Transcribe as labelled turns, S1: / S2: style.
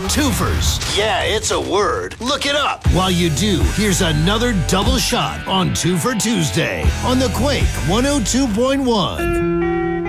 S1: Twofers.
S2: Yeah, it's a word. Look it up.
S1: While you do, here's another double shot on Two for Tuesday on the Quake 102.1.